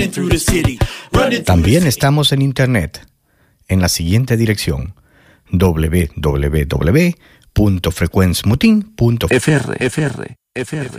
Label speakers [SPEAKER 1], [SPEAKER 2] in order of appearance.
[SPEAKER 1] También estamos en internet en la siguiente dirección: www.frequencmutin.fr.